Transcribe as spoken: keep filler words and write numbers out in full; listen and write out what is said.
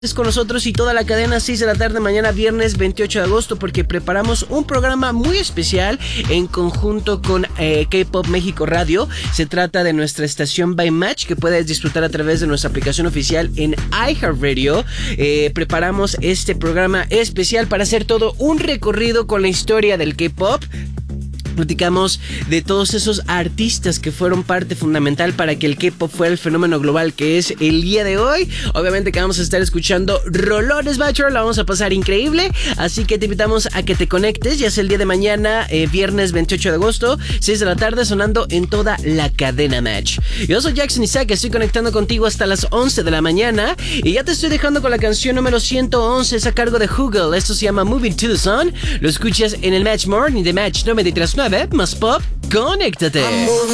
Es con nosotros y toda la cadena, seis de la tarde, mañana viernes veintiocho de agosto, porque preparamos un programa muy especial en conjunto con eh, K-Pop México Radio. Se trata de nuestra estación By Match, que puedes disfrutar a través de nuestra aplicación oficial en iHeartRadio. Eh, preparamos este programa especial para hacer todo un recorrido con la historia del K-Pop. Platicamos de todos esos artistas que fueron parte fundamental para que el K-pop fuera el fenómeno global que es el día de hoy. Obviamente que vamos a estar escuchando rolones, Bachelor, la vamos a pasar increíble. Así que te invitamos a que te conectes, ya sea el día de mañana, eh, viernes veintiocho de agosto, seis de la tarde, sonando en toda la cadena Match. Yo soy Jackson Isaac, estoy conectando contigo hasta las once de la mañana y ya te estoy dejando con la canción número ciento once, es a cargo de Google. Esto se llama Moving to the Sun. Lo escuchas en el Match Morning de Match noventa y tres punto nueve más Pop. Conéctate.